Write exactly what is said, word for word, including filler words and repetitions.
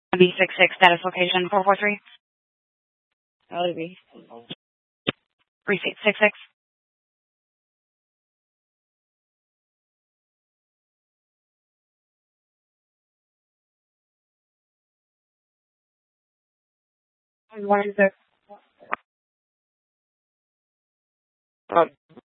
B six six, status location four four three. L B. Receipt six six. One six. Um,